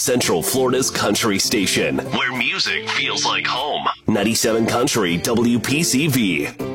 Central Florida's country station, where music feels like home. 97 Country WPCV.